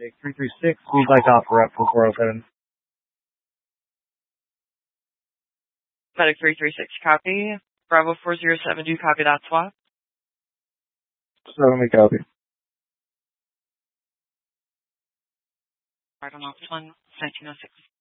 Medic 336, we'd like to offer up for 407. Medic 336, copy. Bravo 407, do you copy that swap? 7, we copy. Right on off 1, 1906.